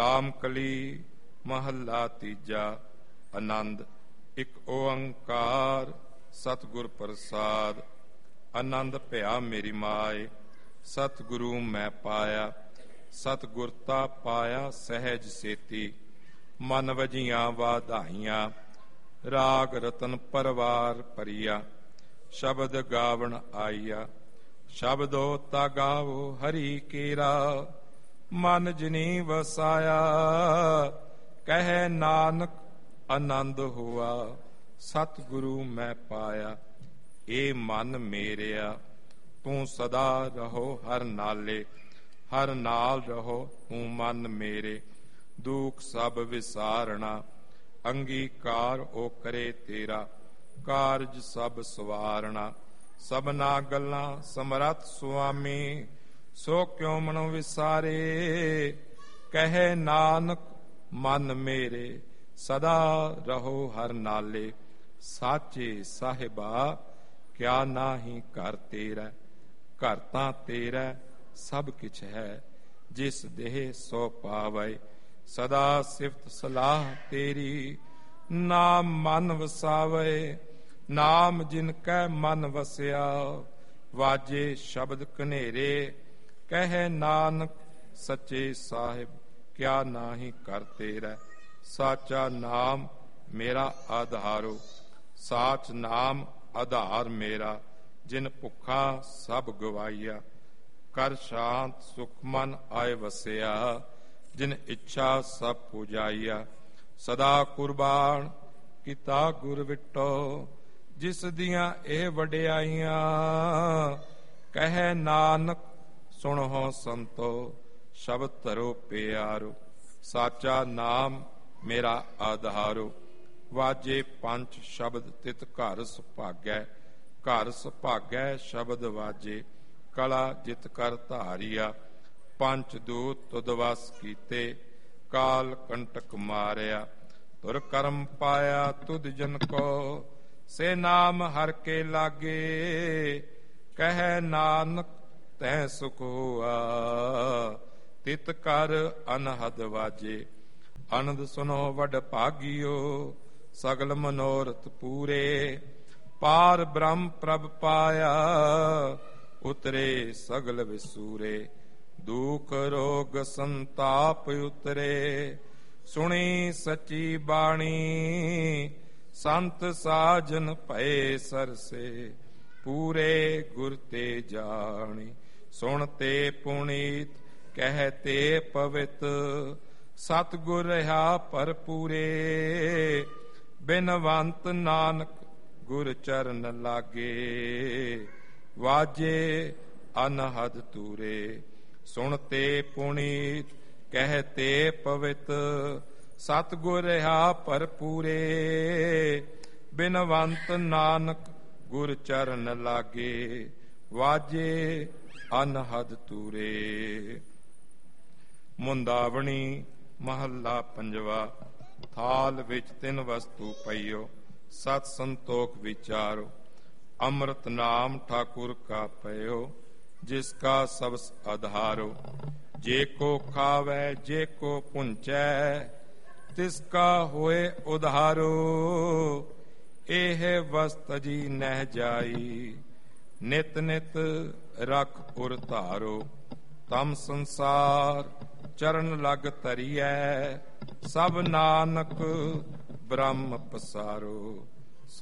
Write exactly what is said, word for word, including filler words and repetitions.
ਰਾਮ ਕਲੀ ਮਹੱਲਾ ਤੀਜਾ। ਆਨੰਦ। ਇੱਕ ਓੰਕਾਰ ਸਤਿਗੁਰ ਪ੍ਰਸਾਦ। ਆਨੰਦ ਭਇਆ ਮੇਰੀ ਮਾਏ, ਸਤਿਗੁਰੂ ਮੈਂ ਪਾਇਆ। ਸਤਿਗੁਰਤਾ ਪਾਇਆ ਸਹਿਜ ਸੇਤੀ, ਮਨ ਵਜੀਆਂ ਵਾਧਾਈਆਂ। ਰਾਗ ਰਤਨ ਪਰਵਾਰ ਭਰੀਆ, ਸ਼ਬਦ ਗਾਵਣ ਆਈਆ। ਸ਼ਬਦੋ ਤਾ ਗਾਵੋ ਹਰੀ ਕੇਰਾ, ਮਨ ਜਿਨੀ ਵਸਾਇਆ। ਕਹੈ ਨਾਨਕ ਆਨੰਦ ਹੋਆ, ਸਤਿਗੁਰੂ ਮੈਂ ਪਾਇਆ। ਏ ਮਨ ਮੇਰਿਆ ਤੂੰ ਸਦਾ ਰਹੋ ਹਰ ਨਾਲੇ, ਹਰ ਨਾਲ ਰਹੋ ਤੂੰ ਮਨ ਮੇਰੇ। ਦੁਖ ਸਭ ਵਿਸਾਰਣਾ, ਅੰਗੀਕਾਰ ਓ ਕਰੇ ਤੇਰਾ। ਕਾਰਜ ਸਭ ਸਵਾਰਣਾ, ਸਭਨਾ ਗੱਲਾਂ ਸਮਰੱਥ ਸੁਆਮੀ। ਸੋ ਕਿਉ ਮਨੋ ਵਿਸਾਰੇ, ਕਹੈ ਨਾਨਕ ਮਨ ਮੇਰੇ। ਸਦਾ ਰਹੋ ਹਰ ਨਾਲੇ, ਸਾਚੇ ਸਾਹਿਬਾ ਕਿਆ ਨਾਹੀ ਘਰ ਤੇਰਾ। ਘਰ ਤਾਂ ਤੇਰਾ ਸਭ ਕਿਛ ਹੈ, ਜਿਸ ਦੇਹ ਸੋ ਪਾਵੈ। ਸਦਾ ਸਿਫਤ ਸਲਾਹ ਤੇਰੀ, ਨਾਮ ਮਨ ਵਸਾਵੈ। ਨਾਮ ਜਿਨ ਕੈ ਮਨ ਵਸਿਆ, ਵਾਜੇ ਸ਼ਬਦ ਕਨੇਰੇ। ਕਹੈ ਨਾਨਕ ਸੱਚੇ ਸਾਹਿਬ ਕਿਆ ਨਾਹੀ ਘਰ ਤੇਰਾ। ਸਾਚਾ ਨਾਮ ਮੇਰਾ ਆਧਾਰੋ, ਸਾਚ ਨਾਮ ਆਧਾਰ ਮੇਰਾ। ਜਿਨ ਭੁੱਖਾ ਸਭ ਗਵਾਈਆ, ਕਰ ਸ਼ਾਂਤ ਸੁਖ ਮਨ ਆਏ ਵਸਿਆ। ਜਿਨ ਇੱਛਾ ਸਭ ਪੁਜਾਈਆ, ਸਦਾ ਕੁਰਬਾਨ ਕੀਤਾ ਗੁਰ ਵਿਟੋ। ਜਿਸ ਦੀਆਂ ਇਹ ਵਡਿਆਈਆਂ, ਕਹੈ ਨਾਨਕ ਸੁਣੋ ਸੰਤੋ। ਸ਼ਬਦ ਧਰੋ ਪਿਆਰੋ, ਸਾਚਾ ਨਾਮ ਮੇਰਾ ਆਧਾਰੋ। ਵਾਜੇ ਪੰਚ ਸ਼ਬਦ ਤਿਤ ਘਰ ਸੁਭਾਗੈ। ਘਰ ਸੁਭਾਗੈ ਸ਼ਬਦ ਵਾਜੇ, ਕਲਾ ਜਿਤ ਕਰ ਧਾਰਿਆ। ਪੰਚ ਦੂਤ ਤੁਧ ਵਸ ਕੀਤੇ, ਕਾਲ ਕੰਟਕ ਮਾਰਿਆ। ਤੁਰ ਕਰਮ ਪਾਇਆ ਤੁਧ ਜਨ ਕੋ, ਸੇ ਨਾਮ ਹਰ ਕੇ ਲਾਗੇ। ਕਹੈ ਨਾਨਕ ਤੈ ਸੁਖ ਹੋਆ, ਤਿਤ ਕਰ ਅਨਹਦ ਵਾਜੇ। ਅਨੰਦ ਸੁਨੋ ਵਡ ਭਾਗਿਓ, ਸਗਲ ਮਨੋਰਥ ਪੂਰੇ। ਪਾਰ ਬ੍ਰਹਮ ਪ੍ਰਭ ਪਾਇਆ, ਉਤਰੇ ਸਗਲ ਵਿਸੂਰੇ। ਦੁਖ ਰੋਗ ਸੰਤਾਪ ਉਤਰੇ, ਸੁਣੀ ਸੱਚੀ ਬਾਣੀ। ਸੰਤ ਸਾਜਨ ਭਏ ਸਰਸੇ, ਪੂਰੇ ਗੁਰ ਤੇ ਜਾਣੀ। ਸੁਣ ਤੇ ਪੁਨੀਤ ਕਹਿ ਤੇ ਪਵਿੱਤ, ਸਤਿਗੁਰ ਰਹਾ ਭਰਪੂਰੇ। ਬਿਨਵੰਤ ਨਾਨਕ ਗੁਰ ਚਰਨ ਲਾਗੇ, ਵਾਜੇ ਅਨਹਦ ਤੂਰੇ। ਸੁਣ ਤੇ ਪੁਨੀਤ ਕਹਿ ਤੇ ਪਵਿੱਤ, ਸਤਿਗੁਰ ਰਹਾ ਭਰਪੂਰੇ। ਬਿਨਵੰਤ ਨਾਨਕ ਗੁਰ ਚਰਨ ਲਾਗੇ, ਵਾਜੇ ਅਨਹਦ ਤੂਰੇ। ਮੁੰਦਾਵਣੀ ਮਹੱਲਾ ਪੰਜਵਾ। ਥਾਲ ਵਿੱਚ ਤਿੰਨ ਵਸਤੂ ਪਈਓ, ਸਤ ਸੰਤੋਖ ਵਿਚਾਰੋ। ਅੰਮ੍ਰਿਤ ਨਾਮ ਠਾਕੁਰ ਕਾ ਪਇਓ, ਜਿਸ ਕਾ ਸਭ ਆਧਾਰੋ। ਜੇ ਕੋ ਖਾਵੈ ਜੇ ਕੋ ਪੁੰਚੈ, ਤਿਸ ਕਾ ਹੋਏ ਉਧਾਰੋ। ਇਹ ਵਸਤ ਜੀ ਨਹਿ ਜਾਈ, ਨਿਤ ਨਿਤ ਰਖ ਪੁਰ ਧਾਰੋ। ਤਮ ਸੰਸਾਰ ਚਰਨ ਲਗ ਧਰੀਐ, ਸਭ ਨਾਨਕ ਬ੍ਰਹਮ ਪਸਾਰੋ।